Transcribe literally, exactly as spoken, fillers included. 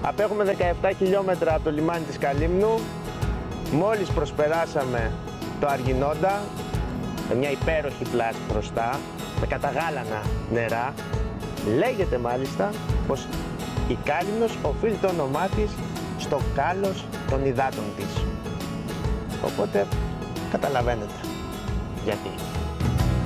Απέχουμε δεκαεπτά χιλιόμετρα από το λιμάνι της Καλύμνου. Μόλις προσπεράσαμε το Αργινόντα, με μια υπέροχη πλάση μπροστά, με καταγάλανα νερά. Λέγεται μάλιστα πως η Κάλυμνος οφείλει το όνομά της στο κάλος των υδάτων της. Οπότε καταλαβαίνετε γιατί.